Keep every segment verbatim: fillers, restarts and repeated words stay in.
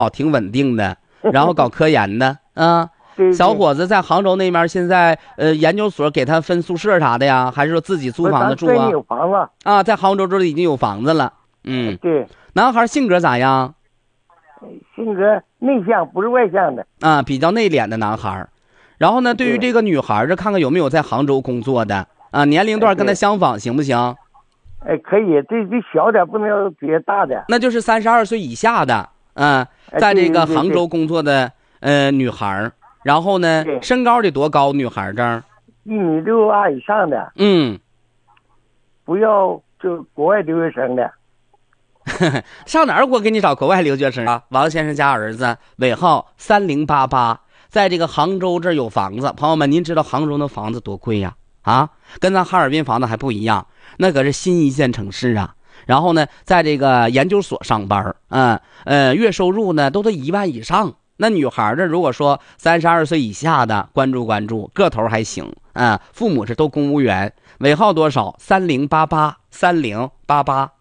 哦，挺稳定的，然后搞科研的啊。 对， 小伙子在杭州那边，现在呃研究所给他分宿舍啥的呀，还是说自己租房子住啊？ 有房子啊，在杭州这里已经有房子了。嗯， 对。 男孩性格咋样？ 性格内向，不是外向的啊，比较内敛的男孩。然后呢，对于这个女孩这看看有没有在杭州工作的啊，年龄段跟他相仿，行不行？ 哎，可以，最最小点，不能比较大的。 那就是三十二岁以下的，嗯、呃，在这个杭州工作的呃女孩。然后呢，身高得多高？女孩这儿一米六二以上的。 嗯， 不要就国外留学生的。 上哪儿我给你找国外留学生啊？王先生家儿子尾号三零八八，在这个杭州这儿有房子。朋友们，您知道杭州的房子多贵呀？啊，跟咱哈尔滨房子还不一样，那可是新一线城市啊。然后呢，在这个研究所上班，嗯呃，月收入呢都得一万以上。那女孩这如果说三十二岁以下的，关注关注，个头还行啊，父母是都公务员。尾号多少？三零八八三零八八。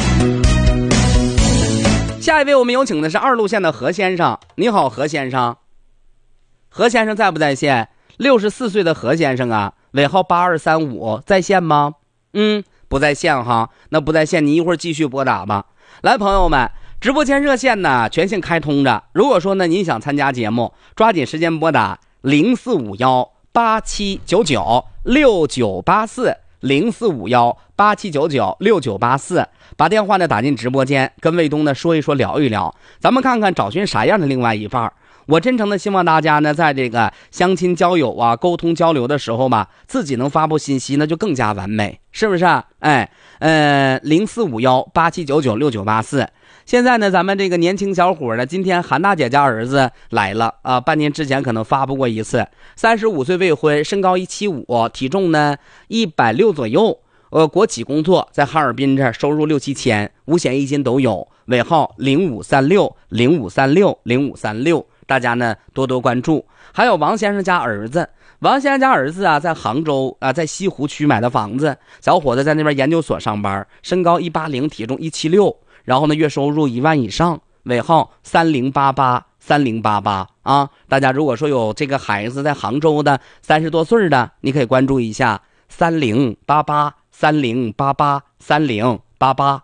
下一位我们有请的是二路线的何先生。你好，何先生。何先生在不在线？六十四岁的何先生啊，尾号八二三五，在线吗？嗯，不在线哈，那不在线，你一会儿继续拨打吧。来，朋友们。直播间热线呢全线开通着，如果说呢您想参加节目，抓紧时间拨打零四五幺八七九九六九八四零四五幺八七九九六九八四，把电话呢打进直播间，跟卫东呢说一说，聊一聊，咱们看看找寻啥样的另外一半。我真诚的希望大家呢，在这个相亲交友啊、沟通交流的时候吧，自己能发布信息，那就更加完美，是不是啊？哎，呃，零四五幺八七九九六九八四。现在呢，咱们这个年轻小伙呢，今天韩大姐家儿子来了啊，半年之前可能发布过一次，三十五岁未婚，身高一七五，体重呢一百六左右，呃，国企工作，在哈尔滨这儿收入六七千，五险一金都有，尾号零五三六零五三六零五三六，大家呢多多关注。还有王先生家儿子，王先生家儿子啊，在杭州啊，在西湖区买的房子，小伙子在那边研究所上班，身高一八零，体重一七六。然后呢，月收入一万以上，尾号三零八八三零八八啊！大家如果说有这个孩子在杭州的三十多岁的，你可以关注一下三零八八三零八八三零八八。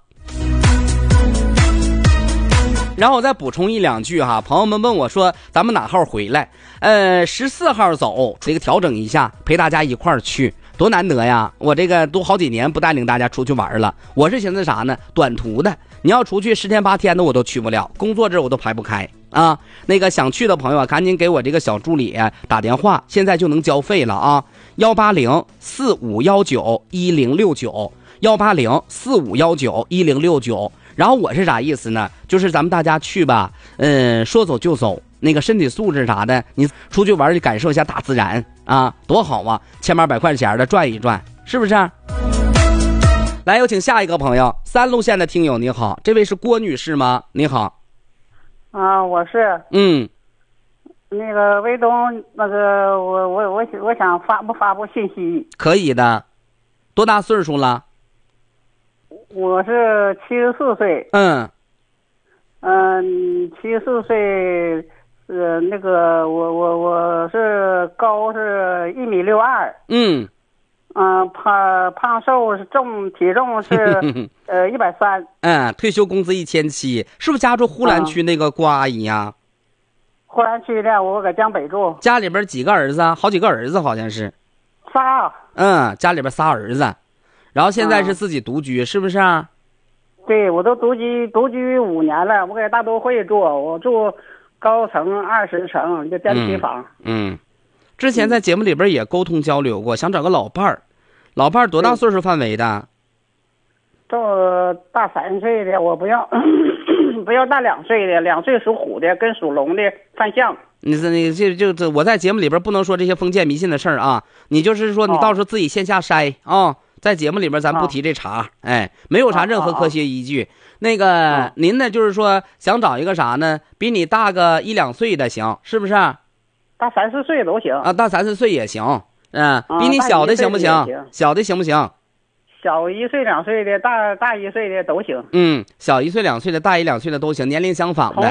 然后我再补充一两句哈，朋友们问我说咱们哪号回来？呃，十四号走，这个调整一下，陪大家一块儿去。多难得呀！我这个都好几年不带领大家出去玩了。我是寻思啥呢？短途的，你要出去十天八天的我都去不了，工作这我都排不开啊。那个想去的朋友啊，赶紧给我这个小助理打电话，现在就能交费了啊！幺八零四五幺九一零六九，幺八零四五幺九一零六九。然后我是啥意思呢？就是咱们大家去吧，嗯，说走就走。那个身体素质啥的，你出去玩感受一下大自然啊，多好啊！千八百块钱的转一转，是不是？来，有请下一个朋友，三路线的听友你好，这位是郭女士吗？你好。 啊，我是。 嗯。 那个卫东，那个我我我我想发布发布信息。 可以的。多大岁数了？ 我是七十四岁。 嗯。 嗯，七十四岁。呃，那个我我我是高是一米六二， 嗯， 嗯、呃，胖胖瘦是重体重是呃一百三， 嗯，退休工资一千七，是不是家住呼兰区那个郭阿姨呀？ 呼兰区的，我搁江北住。 家里边几个儿子啊？好几个儿子好像是。 仨。 嗯，家里边仨儿子，然后现在是自己独居，嗯、是不是啊？ 对，我都独居独居五年了，我搁大都会住，我住。高层二十层就电梯房。 嗯，嗯之前在节目里边也沟通交流过，嗯、想找个老伴儿。老伴儿多大岁数范围的？ 这大三岁的我不要，不要大两岁的，两岁属虎的跟属龙的犯相。 你是你这就这我在节目里边不能说这些封建迷信的事儿啊，你就是说你到时候自己线下筛啊、哦，在节目里边咱不提这茬，哎，没有啥任何科学依据。那个、啊、您呢，就是说想找一个啥呢？比你大个一两岁的行，是不是？ 大三四岁都行啊，大三四岁也行。嗯，比你小的行不行？行小的行不行？ 小一岁两岁的，大大一岁的都行。 嗯，小一岁两岁的，大一两岁的都行，年龄相仿的。 同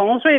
同岁